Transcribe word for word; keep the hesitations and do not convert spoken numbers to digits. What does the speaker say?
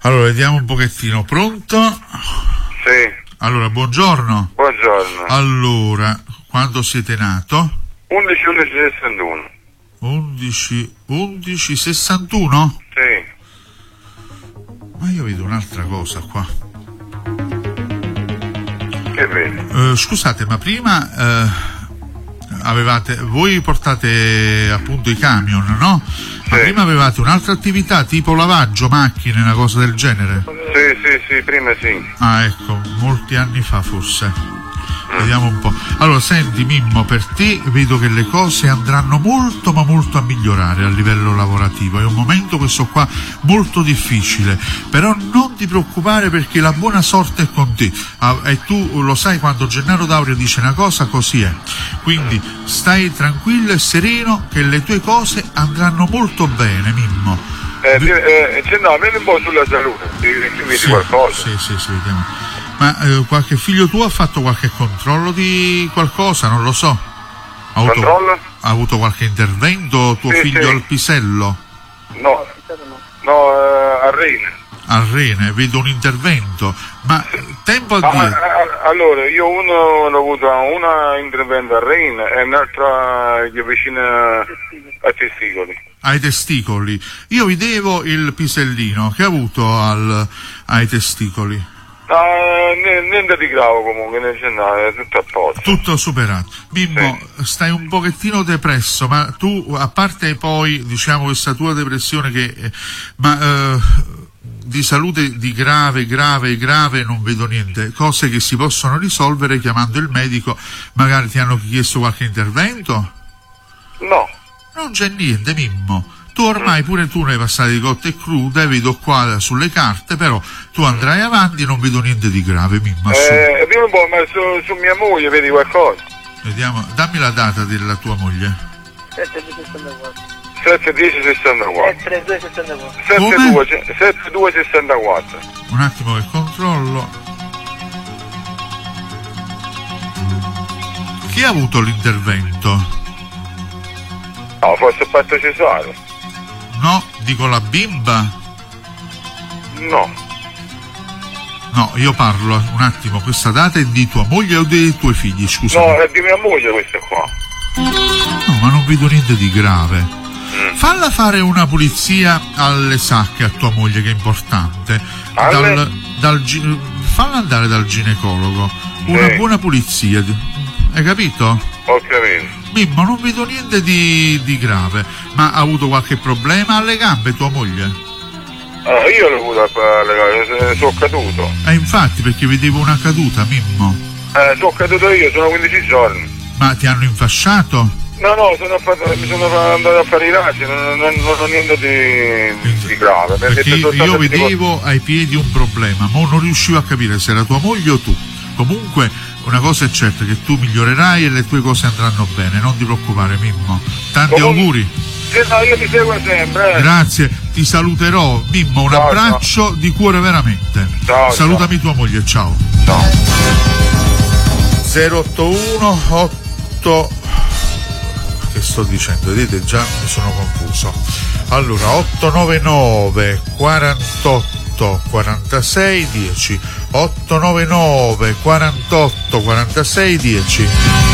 Allora, vediamo un pochettino. Pronto? Sì. Allora, buongiorno. Buongiorno. Allora, quando siete nato? undici undici sessantuno. undici undici sessantuno? Sì. Ma io vedo un'altra cosa qua. Che vedi? Uh, scusate, ma prima uh, avevate, voi portate appunto i camion, no? Ma sì. Prima avevate un'altra attività tipo lavaggio macchine, una cosa del genere? Sì, sì, sì, prima sì. Ah, ecco, molti anni fa forse. Vediamo un po'. Allora, senti Mimmo, per te vedo che le cose andranno molto ma molto a migliorare a livello lavorativo. È un momento questo qua molto difficile, però non ti preoccupare perché la buona sorte è con te. Ah, e tu lo sai, quando Gennaro D'Auria dice una cosa, così è. Quindi stai tranquillo e sereno che le tue cose andranno molto bene, Mimmo. Eh, eh, eh, no, vieni un po' sulla salute, dimmi sì, qualcosa. Sì, sì, sì, vediamo. Ma eh, qualche figlio tuo ha fatto qualche controllo di qualcosa? Non lo so. Ha avuto, controllo? Ha avuto qualche intervento tuo sì, figlio sì. al pisello? No, no, eh, a Rene. A Rene, vedo un intervento. Ma tempo a ah, dire. Ah, allora, io uno ho avuto un intervento a Rene e un'altra gli vicino ai testicoli. Ai testicoli. Io vedevo il pisellino che ha avuto al, ai testicoli. No, niente di grave comunque, non c'è nada, è tutto a posto. Tutto superato. Mimmo, sì. Stai un pochettino depresso, ma tu, a parte poi, diciamo, questa tua depressione che... Eh, ma eh, di salute di grave, grave, grave non vedo niente. Cose che si possono risolvere chiamando il medico. Magari ti hanno chiesto qualche intervento? No. Non c'è niente, Mimmo. Tu ormai pure tu ne hai passate di cotte e crude, vedo qua sulle carte, però tu andrai avanti, non vedo niente di grave, Mimmo. Eh, dimmi un po', ma su, su mia moglie vedi qualcosa? Vediamo, dammi la data della tua moglie. sette due sessantaquattro. sette dieci sessantaquattro. sette due sessantaquattro. sette due sessantaquattro. Un attimo che controllo. Chi ha avuto l'intervento? No, forse il parto cesareo. No, dico la bimba. No. No, io parlo un attimo, questa data è di tua moglie o dei tuoi figli, scusa? No, è di mia moglie questa qua. No, ma non vedo niente di grave. Mm. Falla fare una pulizia alle sacche a tua moglie, che è importante. Alle... Dal, dal, falla andare dal ginecologo. Una sì. Buona pulizia. Hai capito? Ho capito. Mimmo, non vedo niente di, di grave. Ma ha avuto qualche problema alle gambe tua moglie? Ah, io l'ho avuto alle gambe, sono caduto. Eh, infatti, perché vedevo una caduta, Mimmo. Eh, sono caduto io, sono quindici giorni. Ma ti hanno infasciato? No, no, sono fatto, mi sono andato a fare i razzi, non, non, non ho niente di, di grave. Perché, perché io vedevo ai piedi un problema, ma non riuscivo a capire se era tua moglie o tu. Comunque, una cosa è certa, che tu migliorerai e le tue cose andranno bene, non ti preoccupare, Mimmo. Tanti Comun- auguri. Sì, no, io ti seguo sempre. Eh. Grazie, ti saluterò, Mimmo, un ciao, abbraccio ciao. Di cuore veramente. Ciao, salutami ciao. Tua moglie, ciao. Ciao. zero otto uno otto che sto dicendo? Vedete, già mi sono confuso. Allora, otto nove nove quarantotto quarantasei dieci otto nove nove quarantotto quarantasei dieci